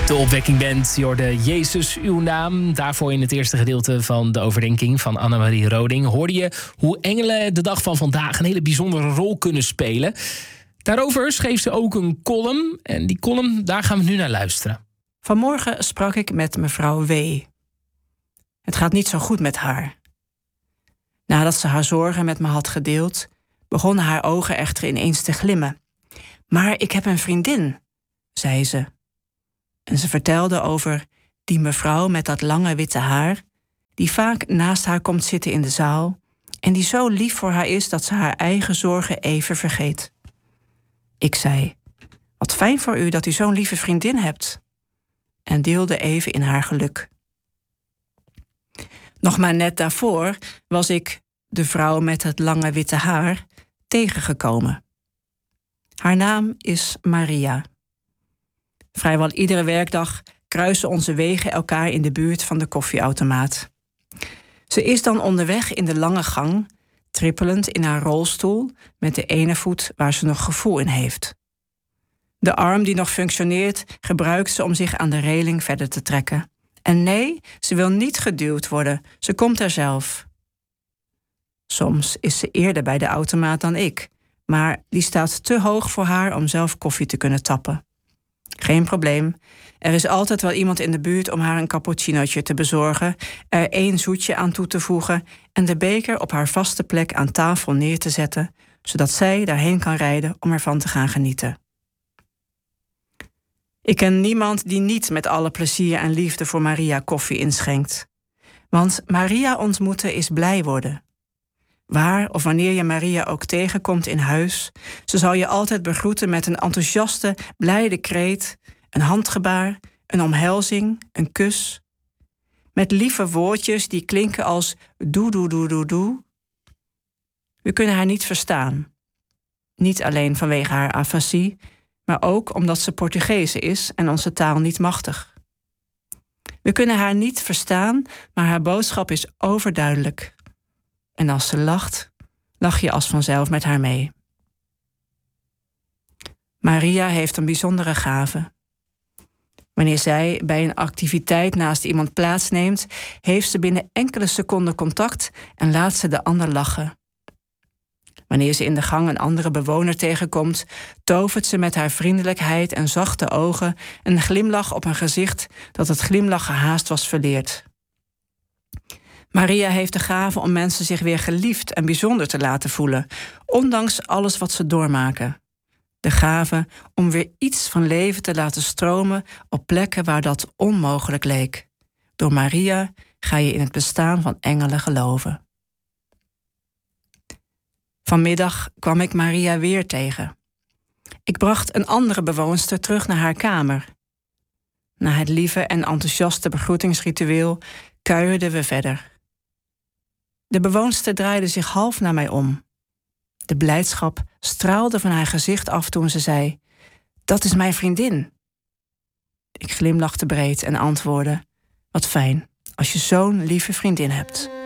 De Opwekking Band, je hoorde Jezus uw naam. Daarvoor in het eerste gedeelte van de overdenking van Annemarie Roding hoorde je hoe engelen de dag van vandaag een hele bijzondere rol kunnen spelen. Daarover schreef ze ook een column en die column, daar gaan we nu naar luisteren. Vanmorgen sprak ik met mevrouw W. Het gaat niet zo goed met haar. Nadat ze haar zorgen met me had gedeeld, begonnen haar ogen echter ineens te glimmen. Maar ik heb een vriendin, zei ze. En ze vertelde over die mevrouw met dat lange witte haar, die vaak naast haar komt zitten in de zaal en die zo lief voor haar is dat ze haar eigen zorgen even vergeet. Ik zei, wat fijn voor u dat u zo'n lieve vriendin hebt. En deelde even in haar geluk. Nog maar net daarvoor was ik de vrouw met het lange witte haar tegengekomen. Haar naam is Maria. Vrijwel iedere werkdag kruisen onze wegen elkaar in de buurt van de koffieautomaat. Ze is dan onderweg in de lange gang, trippelend in haar rolstoel met de ene voet waar ze nog gevoel in heeft. De arm die nog functioneert gebruikt ze om zich aan de reling verder te trekken. En nee, ze wil niet geduwd worden, ze komt er zelf. Soms is ze eerder bij de automaat dan ik, maar die staat te hoog voor haar om zelf koffie te kunnen tappen. Geen probleem. Er is altijd wel iemand in de buurt om haar een cappuccinootje te bezorgen, er 1 zoetje aan toe te voegen en de beker op haar vaste plek aan tafel neer te zetten, zodat zij daarheen kan rijden om ervan te gaan genieten. Ik ken niemand die niet met alle plezier en liefde voor Maria koffie inschenkt. Want Maria ontmoeten is blij worden. Waar of wanneer je Maria ook tegenkomt in huis, ze zal je altijd begroeten met een enthousiaste, blijde kreet, een handgebaar, een omhelzing, een kus. Met lieve woordjes die klinken als doe, doe, doe, doe, doe. We kunnen haar niet verstaan. Niet alleen vanwege haar afasie, maar ook omdat ze Portugese is en onze taal niet machtig. We kunnen haar niet verstaan, maar haar boodschap is overduidelijk. En als ze lacht, lach je als vanzelf met haar mee. Maria heeft een bijzondere gave. Wanneer zij bij een activiteit naast iemand plaatsneemt, heeft ze binnen enkele seconden contact en laat ze de ander lachen. Wanneer ze in de gang een andere bewoner tegenkomt, tovert ze met haar vriendelijkheid en zachte ogen een glimlach op een gezicht dat het glimlachen haast was verleerd. Maria heeft de gave om mensen zich weer geliefd en bijzonder te laten voelen, ondanks alles wat ze doormaken. De gave om weer iets van leven te laten stromen op plekken waar dat onmogelijk leek. Door Maria ga je in het bestaan van engelen geloven. Vanmiddag kwam ik Maria weer tegen. Ik bracht een andere bewoonster terug naar haar kamer. Na het lieve en enthousiaste begroetingsritueel kuierden we verder. De bewoonster draaide zich half naar mij om. De blijdschap straalde van haar gezicht af toen ze zei: "Dat is mijn vriendin." Ik glimlachte breed en antwoordde: "Wat fijn, als je zo'n lieve vriendin hebt."